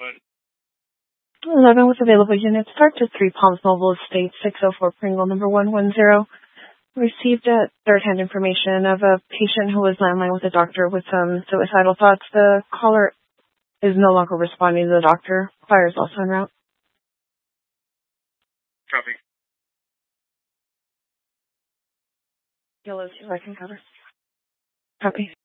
11 with available units. Start to 3 Palms Mobile Estate, 604 Pringle, number 110. Received third-hand information of a patient who was landline with a doctor with some suicidal thoughts. The caller is no longer responding to the doctor. Fire is also en route. Copy. Yellow 2, I can cover. Copy.